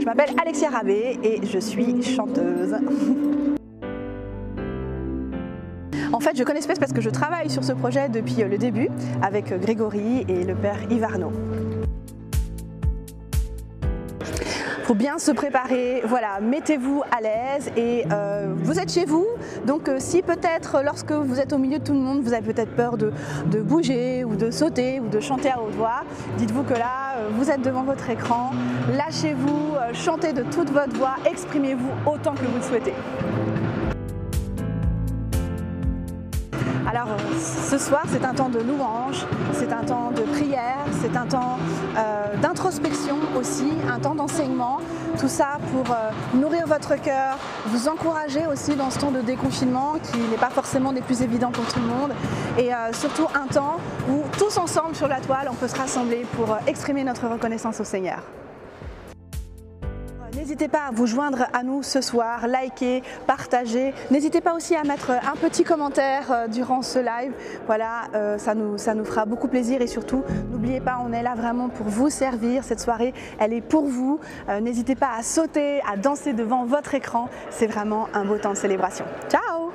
Je m'appelle Alexia Rabé et je suis chanteuse. En fait, je connais Space parce que je travaille sur ce projet depuis le début avec Grégory et le père Yves Arnaud. Il faut bien se préparer, voilà, mettez-vous à l'aise et vous êtes chez vous, donc si peut-être lorsque vous êtes au milieu de tout le monde, vous avez peut-être peur de bouger ou de sauter ou de chanter à haute voix, dites-vous que là, vous êtes devant votre écran, lâchez-vous, chantez de toute votre voix, exprimez-vous autant que vous le souhaitez. Alors ce soir c'est un temps de louange, c'est un temps de prière, c'est un temps d'introspection aussi, un temps d'enseignement, tout ça pour nourrir votre cœur, vous encourager aussi dans ce temps de déconfinement qui n'est pas forcément des plus évidents pour tout le monde et surtout un temps où tous ensemble sur la toile on peut se rassembler pour exprimer notre reconnaissance au Seigneur. N'hésitez pas à vous joindre à nous ce soir, liker, partager. N'hésitez pas aussi à mettre un petit commentaire durant ce live. Voilà, ça nous fera beaucoup plaisir et surtout, n'oubliez pas, on est là vraiment pour vous servir. Cette soirée, elle est pour vous. N'hésitez pas à sauter, à danser devant votre écran. C'est vraiment un beau temps de célébration. Ciao!